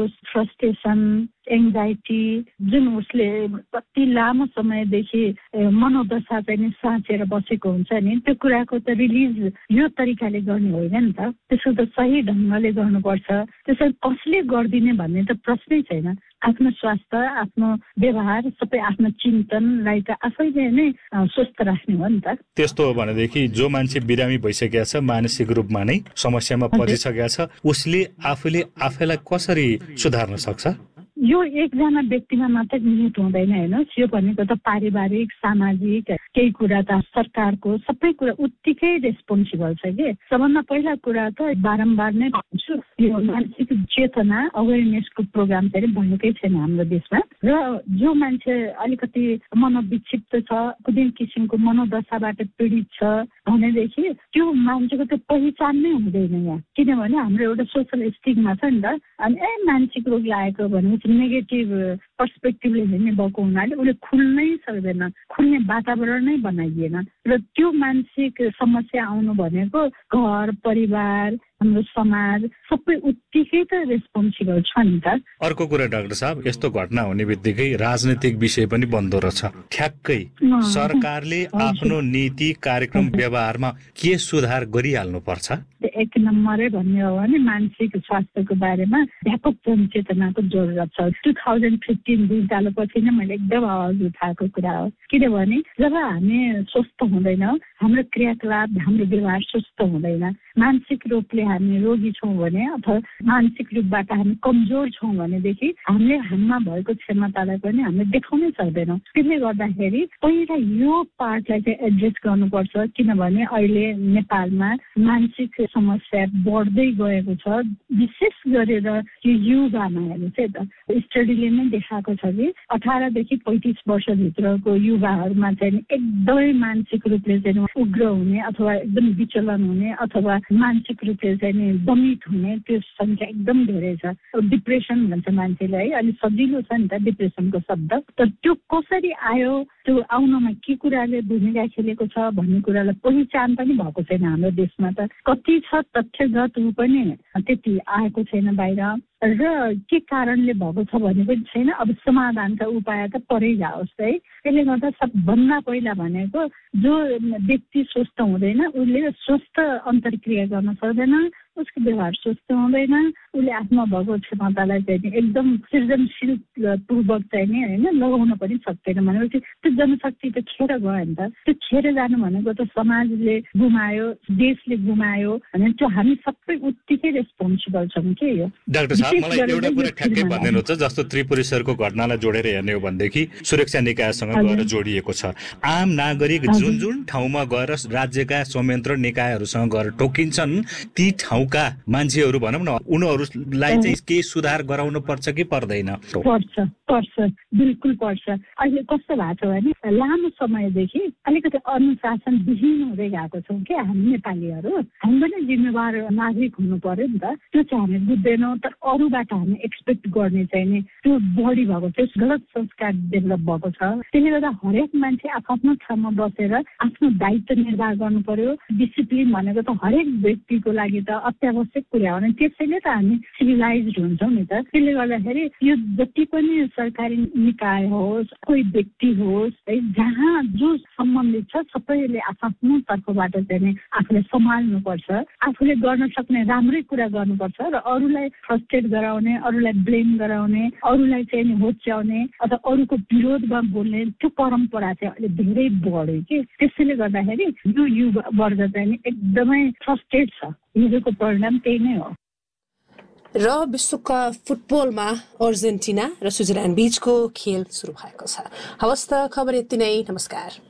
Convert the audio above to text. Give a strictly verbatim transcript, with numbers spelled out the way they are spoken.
Frustration, anxiety जुन उसले कति लामो समयदेखि मनोदशा चाहिँ साँचेर बसेको हुन्छ नि, त्यो कुराको त रिलिज यो तरिकाले गर्ने होइन नि त। त्यसको त सही ढङ्गले गर्नुपर्छ। त्यसरी कसले गरिदिने भन्ने त प्रश्नै छैन। आफ्नो स्वास्थ्य, आफ्नो व्यवहार, सबै आफ्नो चिन्तनलाई त आफैले नै स्वस्थ राख्ने हो नि त। त्यस्तो हो भनेदेखि जो मान्छे बिरामी भइसकेको छ, मानसिक रूपमा नै समस्यामा परिसकेको छ, उसले आफूले आफैलाई कसरी सुधार्न सक्छ? यो एकजना व्यक्तिमा मात्र निहित हुँदैन हेर्नुहोस्, यो भनेको त पारिवारिक, सामाजिक केही कुरा त सरकारको सबै कुरा उत्तिकै रेस्पोन्सिबल छ कि। सबभन्दा पहिला कुरा त बारम्बार नै भन्छु, यो मानसिक चेतना अवेरनेसको प्रोग्राम चाहिँ भएकै छैन हाम्रो देशमा। र जो मान्छे अलिकति मनोविक्षिप्त छ, कुनै किसिमको मनोदशाबाट पीडित छ भनेदेखि त्यो मान्छेको त पहिचान नै हुँदैन यहाँ। किनभने हाम्रो एउटा सोसल स्टिग्मा छ नि त। अनि ए मानसिक रोग लागेको भने नेगेटिभ पर्सपेक्टिभले हेर्ने भएको हुनाले उसले खुल्नै सक्दैन, खुल्ने वातावरण नै बनाइएन। र त्यो मानसिक समस्या आउनु भनेको घर परिवार, हाम्रो समाज सबै उत्तिकै त रेस्पोन्सिबल छ नि त। अर्को कुरा डाक्टर साहब, यस्तो घटना हुने बित्तिकै राजनीतिक विषय पनि बन्दो रहेछ। ठ्याक्कै सरकारले आफ्नो नीति कार्यक्रम व्यवहारमा के सुधार गरिहाल्नु पर्छ? एक नम्बरै भन्ने हो भने मानसिक स्वास्थ्यको बारेमा व्यापक जनचेतनाको जरुरत छ। टु थाउजन्ड फिफ्टिन बितालोपछि नै मैले एकदम आवाज उठाएको कुरा हो। किनभने जब हामी स्वस्थ हुँदैनौँ, हाम्रो क्रियाकलाप, हाम्रो व्यवहार स्वस्थ हुँदैन। मानसिक रूपले हामी रोगी छौँ भने अथवा मानसिक रूपबाट हामी कमजोर छौँ भनेदेखि हामीले हाममा भएको क्षमतालाई पनि हामीले देखाउनै सक्दैनौँ। त्यसले गर्दाखेरि पहिला यो पार्टलाई चाहिँ एड्रेस गर्नुपर्छ। किनभने अहिले नेपालमा मानसिक समस्या बढ्दै गएको छ। विशेष गरेर यो युवामा हेर्नु चाहिँ त स्टडीले नै देखाएको छ कि अठारदेखि पैँतिस वर्षभित्रको युवाहरूमा चाहिँ एकदमै मानसिक रूपले चाहिँ उग्र हुने अथवा एकदम विचलन हुने अथवा मानसिक रूपले चाहिँ दमित हुने त्यो सङ्ख्या एकदम धेरै छ। डिप्रेसन भन्छ मान्छेले है, अलिक सजिलो छ नि त डिप्रेसनको शब्द। तर त्यो कसरी आयो, त्यो आउनमा के कुराले भूमिका खेलेको छ भन्ने कुरालाई पहिचान पनि भएको छैन हाम्रो देशमा। त कति छ तथ्यगत ऊ पनि त्यति आएको छैन बाहिर, र के कारणले भएको छ भन्ने पनि छैन। अब समाधानका उपाय त परै जाओस् है। त्यसले गर्दा सबभन्दा पहिला भनेको जो व्यक्ति स्वस्थ हुँदैन उसले स्वस्थ अन्तर्क्रिया गर्न सक्दैन, उसको व्यवहार स्वस्थ हुँदैन, उसले आफ्नो भएको क्षमतालाई चाहिँ एकदम सृजनशील पूर्वक चाहिँ नि होइन लगाउन पनि सक्दैन भनेपछि त्यो जनशक्ति त खेर गयो नि त। त्यो खेर जानु भनेको त समाजले गुमायो, देशले गुमायो भने त्यो हामी सबै उत्तिकै रेस्पोन्सिबल छौँ के यो। डाक्टर साहब, मलाई एउटा कुरा ठ्याक्कै भनिदिनुहुन्छ, जस्तो त्रिपुरेश्वरको घटनालाई जोडेर हेर्ने हो भनेदेखि सुरक्षा निकायसँग गएर जोडिएको छ। आम नागरिक जुन जुन ठाउँमा गएर राज्यका संयन्त्र निकायहरूसँग गएर टोकिन्छन्, ती ठाउँका मान्छेहरू भनौँ न, उनीहरूलाई चाहिँ केही सुधार गराउनु पर्छ कि पर्दैन? पर्छ पर्छ बिल्कुल पर्छ। अहिले कस्तो भएको छ भने लामो समयदेखि अलिकति अनुशासनविहीन हुँदै गएको छौँ कि हामी नेपालीहरू। हामी पनि जिम्मेवार नागरिक हुनु पर्यो नि त। त्यो चाहिँ हामी बुझ्दैनौँ। तर अरूबाट हामी एक्सपेक्ट गर्ने चाहिँ नि त्यो बढी भएको छ, गलत संस्कार डेभलप भएको छ। त्यसले गर्दा हरेक मान्छे आफ्नो ठाउँमा बसेर आफ्नो दायित्व निर्वाह गर्नु पर्यो। डिसिप्लिन भनेको त हरेक व्यक्तिको लागि त अत्यावश्यक कुरा हो नि, त्यसैले त हामी सिभिलाइज्ड हुन्छौँ नि त। त्यसले गर्दाखेरि यो जति पनि सरकारी निकाय होस्, कोही व्यक्ति होस् है, जहाँ जो सम्बन्धित छ सबैले आफ्नो तर्फबाट चाहिँ आफूले सम्हाल्नुपर्छ। आफूले गर्न सक्ने राम्रै कुरा गर्नुपर्छ र अरूलाई फ्रस्ट्रेट गराउने, अरूलाई ब्लेम गराउने, अरूलाई चाहिँ होच्याउने अथवा अरूको विरोधमा बोल्ने त्यो परम्परा चाहिँ अहिले धेरै बढ्यो कि। त्यसैले गर्दाखेरि यो युवा वर्ग चाहिँ एकदमै फ्रस्ट्रेट छ। हिजोको परिणाम त्यही नै हो। र विश्वकप फुटबलमा अर्जेन्टिना र स्विजरल्यान्ड बीचको खेल सुरु भएको छ। हवस् त, खबर यति नै। नमस्कार।